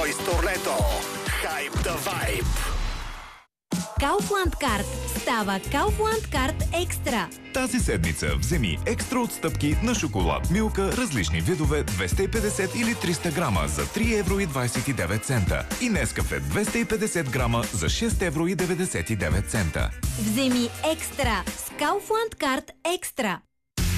Toiletto. Hype the vibe. Kaufland Card става Kaufland Card Екстра. Тази седмица вземи екстра отстъпки на шоколад Милка, различни видове 250 или 300 грама за 3,29 евро и Нескафе 250 грама за 6,99 евро. Вземи екстра с Kaufland Card Екстра.